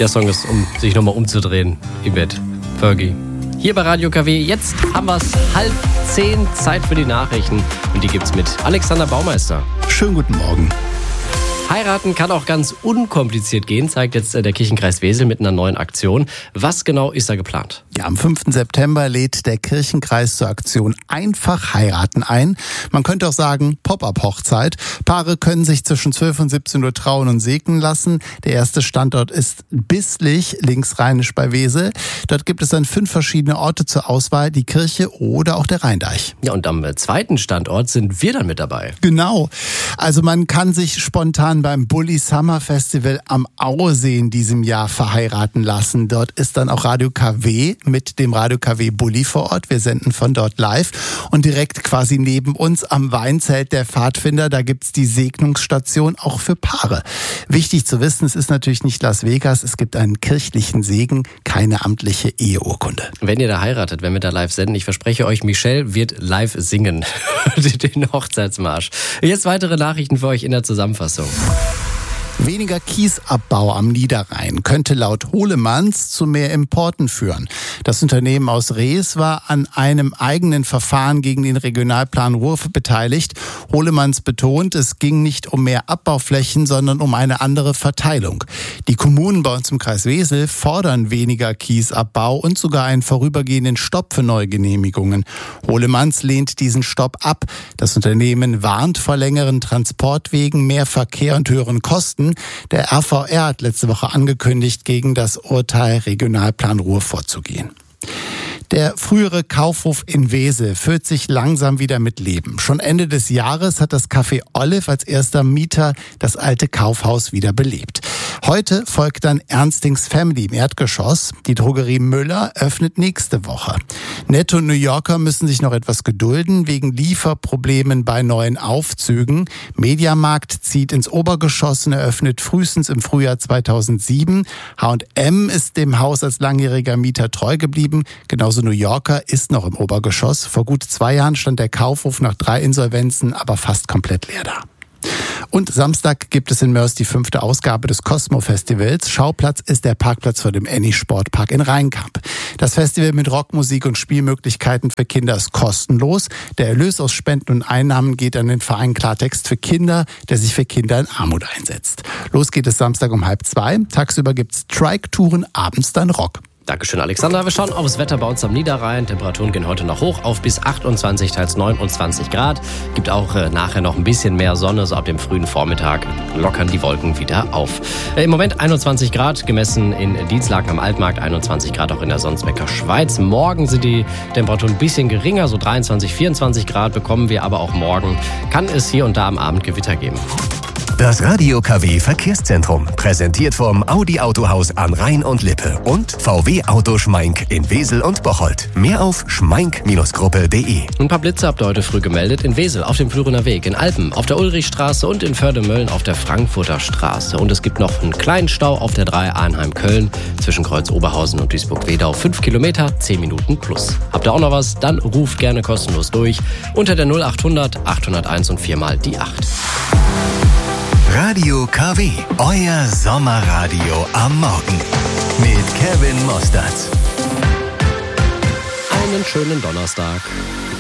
Der Song ist, um sich nochmal umzudrehen im Bett. Fergie. Hier bei Radio KW. Jetzt haben wir es 9:30, Zeit für die Nachrichten. Und die gibt's mit Alexander Baumeister. Schönen guten Morgen. Heiraten kann auch ganz unkompliziert gehen, zeigt jetzt der Kirchenkreis Wesel mit einer neuen Aktion. Was genau ist da geplant? Ja, am 5. September lädt der Kirchenkreis zur Aktion Einfach heiraten ein. Man könnte auch sagen Pop-up-Hochzeit. Paare können sich zwischen 12 und 17 Uhr trauen und segnen lassen. Der erste Standort ist Bislich, linksrheinisch bei Wesel. Dort gibt es dann 5 verschiedene Orte zur Auswahl, die Kirche oder auch der Rheindeich. Ja, und am zweiten Standort sind wir dann mit dabei. Genau. Also man kann sich spontan beim Bulli Summer Festival am Auesee in diesem Jahr verheiraten lassen. Dort ist dann auch Radio KW mit dem Radio KW Bulli vor Ort. Wir senden von dort live. Und direkt quasi neben uns am Weinzelt der Pfadfinder, da gibt's die Segnungsstation auch für Paare. Wichtig zu wissen, es ist natürlich nicht Las Vegas. Es gibt einen kirchlichen Segen, keine amtliche Eheurkunde. Wenn ihr da heiratet, wenn wir da live senden, ich verspreche euch, Michelle wird live singen. Den Hochzeitsmarsch. Jetzt weitere Nachrichten für euch in der Zusammenfassung. Weniger Kiesabbau am Niederrhein könnte laut Hohlemanns zu mehr Importen führen. Das Unternehmen aus Rees war an einem eigenen Verfahren gegen den Regionalplan Ruhr beteiligt. Hohlemanns betont, es ging nicht um mehr Abbauflächen, sondern um eine andere Verteilung. Die Kommunen bei uns im Kreis Wesel fordern weniger Kiesabbau und sogar einen vorübergehenden Stopp für Neugenehmigungen. Hohlemanns lehnt diesen Stopp ab. Das Unternehmen warnt vor längeren Transportwegen, mehr Verkehr und höheren Kosten. Der RVR hat letzte Woche angekündigt, gegen das Urteil Regionalplan Ruhr vorzugehen. Der frühere Kaufhof in Wesel füllt sich langsam wieder mit Leben. Schon Ende des Jahres hat das Café Olive als erster Mieter das alte Kaufhaus wieder belebt. Heute folgt dann Ernstings Family im Erdgeschoss. Die Drogerie Müller öffnet nächste Woche. Netto und New Yorker müssen sich noch etwas gedulden wegen Lieferproblemen bei neuen Aufzügen. Mediamarkt zieht ins Obergeschoss und eröffnet frühestens im Frühjahr 2007. H&M ist dem Haus als langjähriger Mieter treu geblieben. Genauso New Yorker ist noch im Obergeschoss. Vor gut 2 Jahren stand der Kaufhof nach 3 Insolvenzen aber fast komplett leer da. Und Samstag gibt es in Mörs die 5. Ausgabe des Cosmo-Festivals. Schauplatz ist der Parkplatz vor dem Annie-Sportpark in Rheinkamp. Das Festival mit Rockmusik und Spielmöglichkeiten für Kinder ist kostenlos. Der Erlös aus Spenden und Einnahmen geht an den Verein Klartext für Kinder, der sich für Kinder in Armut einsetzt. Los geht es Samstag um 1:30. Tagsüber gibt's Trike-Touren, abends dann Rock. Dankeschön, Alexander. Wir schauen aufs Wetter bei uns am Niederrhein. Temperaturen gehen heute noch hoch auf bis 28, teils 29 Grad. Gibt auch nachher noch ein bisschen mehr Sonne. So ab dem frühen Vormittag lockern die Wolken wieder auf. Im Moment 21 Grad, gemessen in Dienstlaken am Altmarkt, 21 Grad auch in der Sonsbecker Schweiz. Morgen sind die Temperaturen ein bisschen geringer, so 23, 24 Grad bekommen wir aber auch morgen. Kann es hier und da am Abend Gewitter geben. Das Radio KW Verkehrszentrum, präsentiert vom Audi Autohaus am Rhein und Lippe und VW Auto Schmeink in Wesel und Bocholt. Mehr auf schmeink-gruppe.de. Ein paar Blitze habt ihr heute früh gemeldet in Wesel auf dem Flürener Weg, in Alpen, auf der Ulrichstraße und in Förde-Mölln auf der Frankfurter Straße. Und es gibt noch einen kleinen Stau auf der 3 Arnheim-Köln zwischen Kreuz Oberhausen und Duisburg-Wedau. 5 Kilometer, 10 Minuten plus. Habt ihr auch noch was? Dann ruft gerne kostenlos durch unter der 0800 801 und 4 die 8. Radio KW, euer Sommerradio am Morgen mit Kevin Mostert. Einen schönen Donnerstag.